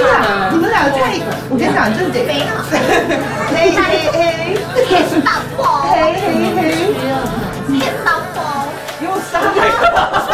你们俩太，我跟你讲，就是得嘿嘿嘿， 天老婆， 嘿嘿嘿， 天老婆， 给我杀！